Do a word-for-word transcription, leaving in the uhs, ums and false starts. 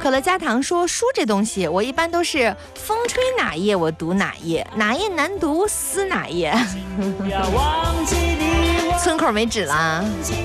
可乐加糖说书这东西，我一般都是风吹哪页我读哪页，哪页难读撕哪页。村口没纸啦。